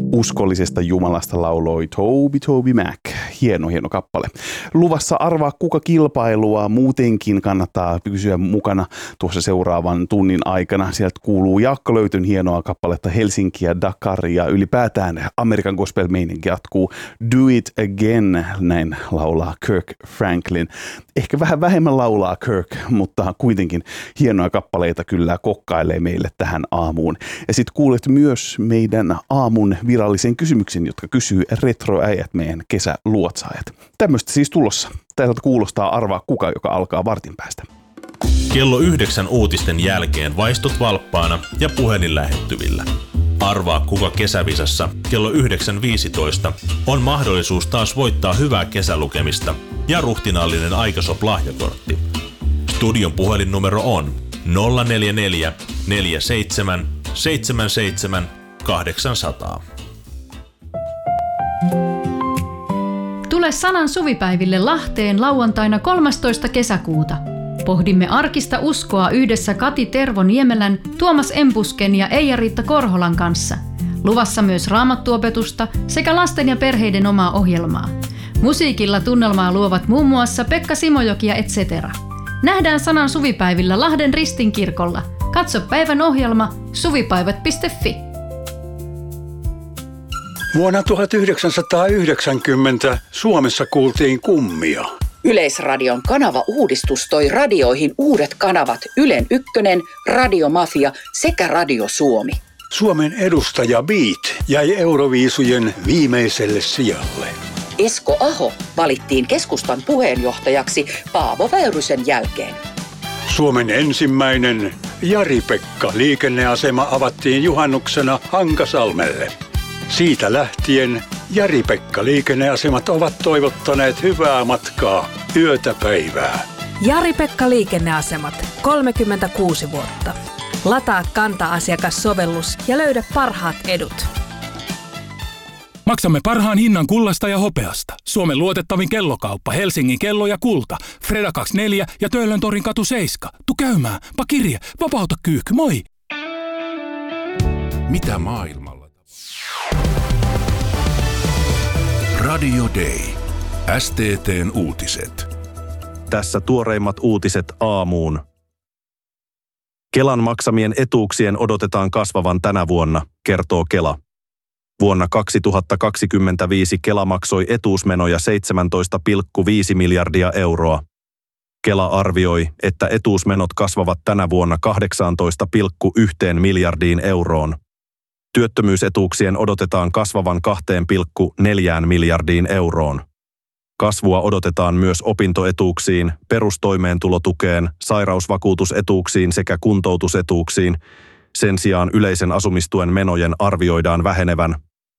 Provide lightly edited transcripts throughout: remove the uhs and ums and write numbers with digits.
Uskollisesta Jumalasta lauloi Toby Mac. Hieno kappale. Luvassa arvaa kuka kilpailua. Muutenkin kannattaa pysyä mukana tuossa seuraavan tunnin aikana. Sieltä kuuluu Jaakko Löytyn hienoa kappaletta Helsinki ja Dakar ja ylipäätään Amerikan gospel-meininki jatkuu. Do it again, näin laulaa Kirk Franklin. Ehkä vähän vähemmän laulaa Kirk, mutta kuitenkin hienoja kappaleita kyllä kokkailee meille tähän aamuun. Ja sitten kuulet myös meidän aamun virallisen kysymyksen, jotka kysyy retroäijät, meidän kesäluotsaajat. Tämmöistä siis tulossa. Täältä kuulostaa arvaa kuka, joka alkaa vartin päästä. Kello 9 uutisten jälkeen vaistut valppaana ja puhelin lähettyvillä. Arvaa kuka kesävisassa kello 9.15 on mahdollisuus taas voittaa hyvää kesälukemista ja ruhtinaallinen Aikasop-lahjakortti. Studion puhelinnumero on 044 47 77 800. Tule Sanan suvipäiville Lahteen lauantaina 13. kesäkuuta. Pohdimme arkista uskoa yhdessä Kati Tervo-Niemelän, Tuomas Empusken ja Eija-Riitta Korholan kanssa. Luvassa myös raamattuopetusta sekä lasten ja perheiden omaa ohjelmaa. Musiikilla tunnelmaa luovat muun muassa Pekka Simojoki ja etc. Nähdään Sanan suvipäivillä Lahden Ristinkirkolla. Katso päivän ohjelma suvipäivät.fi. Vuonna 1990 Suomessa kuultiin kummia. Yleisradion kanava-uudistus toi radioihin uudet kanavat Ylen Ykkönen, Radio Mafia sekä Radio Suomi. Suomen edustaja Beat jäi Euroviisujen viimeiselle sijalle. Esko Aho valittiin keskustan puheenjohtajaksi Paavo Väyrysen jälkeen. Suomen ensimmäinen Jari-Pekka liikenneasema avattiin juhannuksena Hankasalmelle. Siitä lähtien Jari-Pekka liikenneasemat ovat toivottaneet hyvää matkaa yötä päivää. Jari-Pekka liikenneasemat, 36 vuotta. Lataa Kanta-asiakassovellus ja löydä parhaat edut. Maksamme parhaan hinnan kullasta ja hopeasta. Suomen luotettavin kellokauppa, Helsingin kello ja kulta. Freda 24 ja Töölöntorin katu 7. Tu käymään, pakirje, vapauta kyyhky, moi! Mitä maailmalla? Radio Day. STT:n uutiset. Tässä tuoreimmat uutiset aamuun. Kelan maksamien etuuksien odotetaan kasvavan tänä vuonna, kertoo Kela. Vuonna 2025 Kela maksoi etuusmenoja 17,5 miljardia euroa. Kela arvioi, että etuusmenot kasvavat tänä vuonna 18,1 miljardiin euroon. Työttömyysetuuksien odotetaan kasvavan 2,4 miljardiin euroon. Kasvua odotetaan myös opintoetuuksiin, perustoimeentulotukeen, sairausvakuutusetuuksiin sekä kuntoutusetuuksiin. Sen sijaan yleisen asumistuen menojen arvioidaan vähenevän.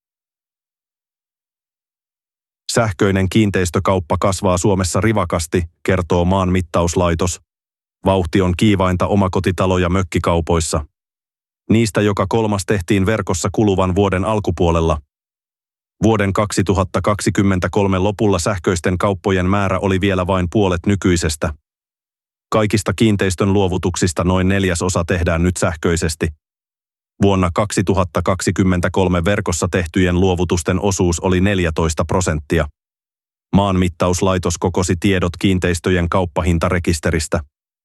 Sähköinen kiinteistökauppa kasvaa Suomessa rivakasti, kertoo Maanmittauslaitos. Vauhti on kiivainta omakotitalo- ja mökkikaupoissa. Niistä joka kolmas tehtiin verkossa kuluvan vuoden alkupuolella. Vuoden 2023 lopulla sähköisten kauppojen määrä oli vielä vain puolet nykyisestä. Kaikista kiinteistön luovutuksista noin 1/4 tehdään nyt sähköisesti. Vuonna 2023 verkossa tehtyjen luovutusten osuus oli 14%. Maanmittauslaitos kokosi tiedot kiinteistöjen kauppahintarekisteristä.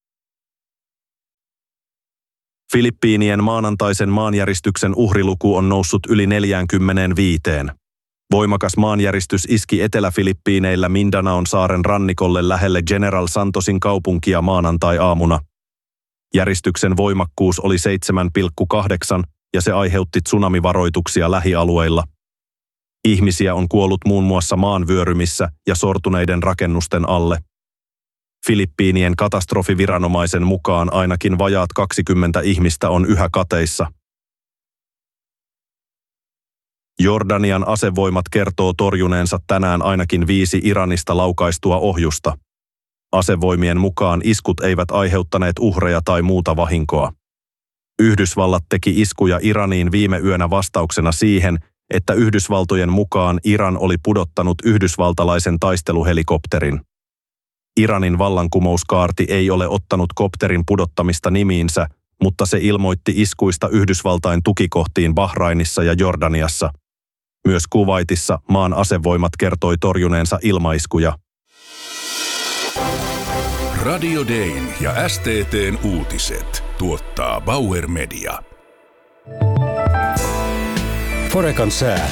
Filippiinien maanantaisen maanjäristyksen uhriluku on noussut yli 45. Voimakas maanjäristys iski Etelä-Filippiineillä Mindanaon saaren rannikolle lähelle General Santosin kaupunkia maanantai-aamuna. Järistyksen voimakkuus oli 7,8 ja se aiheutti tsunamivaroituksia lähialueilla. Ihmisiä on kuollut muun muassa maanvyörymissä ja sortuneiden rakennusten alle. Filippiinien katastrofiviranomaisen mukaan ainakin vajaat 20 ihmistä on yhä kateissa. Jordanian asevoimat kertoo torjuneensa tänään ainakin 5 Iranista laukaistua ohjusta. Asevoimien mukaan iskut eivät aiheuttaneet uhreja tai muuta vahinkoa. Yhdysvallat teki iskuja Iraniin viime yönä vastauksena siihen, että Yhdysvaltojen mukaan Iran oli pudottanut yhdysvaltalaisen taisteluhelikopterin. Iranin vallankumouskaarti ei ole ottanut kopterin pudottamista nimiinsä, mutta se ilmoitti iskuista Yhdysvaltain tukikohtiin Bahrainissa ja Jordaniassa. Myös Kuwaitissa maan asevoimat kertoi torjuneensa ilmaiskuja. Radio Dayn ja STT:n uutiset tuottaa Bauer Media. Forecan sää.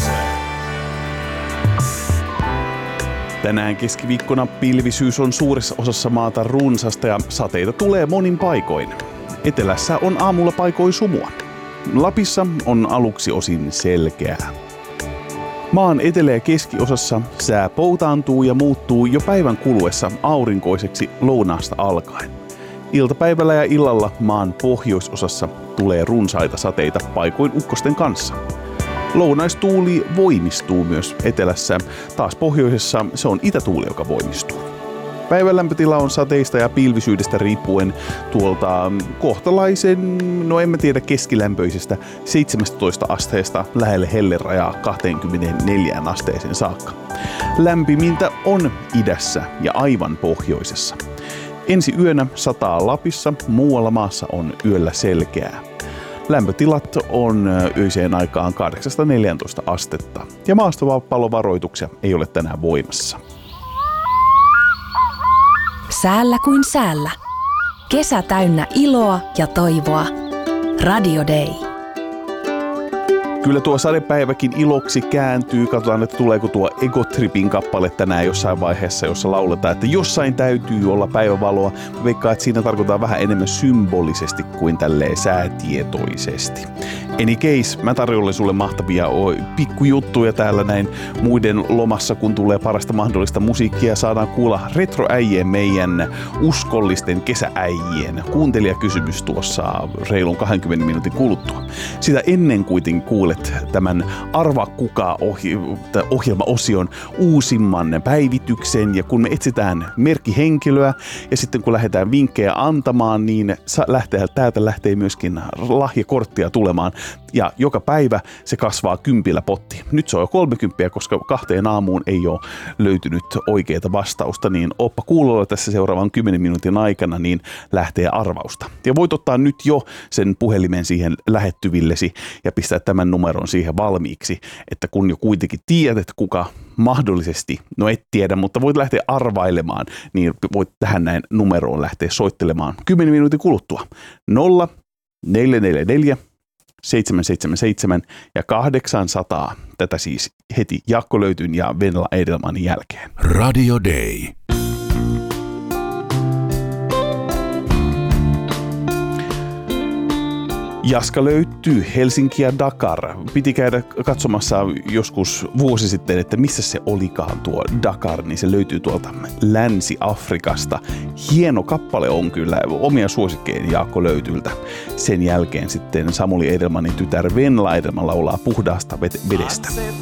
Tänään keskiviikkona pilvisyys on suuressa osassa maata runsasta ja sateita tulee monin paikoin. Etelässä on aamulla paikoin sumua. Lapissa on aluksi osin selkeää. Maan etelä- ja keskiosassa sää poutaantuu ja muuttuu jo päivän kuluessa aurinkoiseksi lounaasta alkaen. Iltapäivällä ja illalla maan pohjoisosassa tulee runsaita sateita paikoin ukkosten kanssa. Lounaistuuli voimistuu myös etelässä, taas pohjoisessa se on itätuuli, joka voimistuu. Päivän lämpötila on sateista ja pilvisyydestä riippuen tuolta kohtalaisen, en tiedä keskilämpöisestä 17 asteesta lähelle hellerajaa 24 asteeseen saakka. Lämpimintä on idässä ja aivan pohjoisessa. Ensi yönä sataa Lapissa, muualla maassa on yöllä selkeää. Lämpötilat on öiseen aikaan 8-14 astetta ja maastopallovaroituksia ei ole tänään voimassa. Säällä kuin säällä. Kesä täynnä iloa ja toivoa. Radio Day. Kyllä tuo sadepäiväkin iloksi kääntyy. Katsotaan, että tuleeko tuo Ego Tripin kappale tänään jossain vaiheessa, jossa lauletaan, että jossain täytyy olla päivävaloa. Veikkaan, että siinä tarkoittaa vähän enemmän symbolisesti kuin tälleen säätietoisesti. Any case, mä tarjoilen sulle mahtavia pikkujuttuja täällä näin muiden lomassa, kun tulee parasta mahdollista musiikkia. Saadaan kuulla retroäijien, meidän uskollisten kesääijien kuuntelijakysymys tuossa reilun 20 minuutin kuluttua. Sitä ennen kuitenkin kuulet tämän Arvaa kuka -ohjelmaosion uusimman päivityksen. Ja kun me etsitään merkkihenkilöä ja sitten kun lähdetään vinkkejä antamaan, niin täältä lähtee myöskin lahjakorttia tulemaan. Ja joka päivä se kasvaa 10 pottiin. Nyt se on jo 30, koska 2 aamuun ei ole löytynyt oikeaa vastausta, niin oppa kuulolla tässä seuraavan 10 minuutin aikana, niin lähtee arvausta. Ja voit ottaa nyt jo sen puhelimen siihen lähettyvillesi ja pistää tämän numeron siihen valmiiksi, että kun jo kuitenkin tiedät, kuka mahdollisesti, et tiedä, mutta voit lähteä arvailemaan, niin voit tähän näin numeroon lähteä soittelemaan 10 minuutin kuluttua. 0 444 777 ja 800. Tätä siis heti Jaakko Löytyn ja Venla Edelmanin jälkeen. Radio Day. Jaska löytyy Helsinki ja Dakar. Piti käydä katsomassa joskus vuosi sitten, että missä se olikaan tuo Dakar, niin se löytyy tuolta Länsi-Afrikasta. Hieno kappale on kyllä, omia suosikkeja Jaakko Löytyltä. Sen jälkeen sitten Samuli Edelmanin tytär Venla Edelman laulaa Puhdaasta vedestä.